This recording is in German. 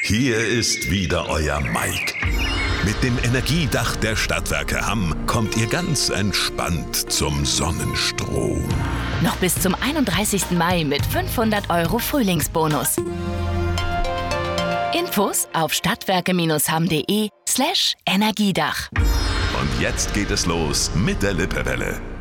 Hier ist wieder euer Mike. Mit dem Energiedach der Stadtwerke Hamm kommt ihr ganz entspannt zum Sonnenstrom. Noch bis zum 31. Mai mit 500 € Frühlingsbonus. Infos auf stadtwerke-hamm.de/Energiedach. Und jetzt geht es los mit der Lippewelle.